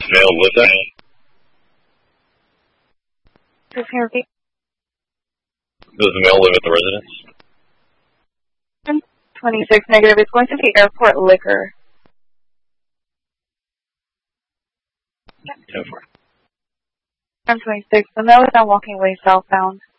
male live there? Does he repeat? Does the male live at the residence? 26 negative. It's going to be airport liquor. 10-4. 26. The male is now walking away southbound.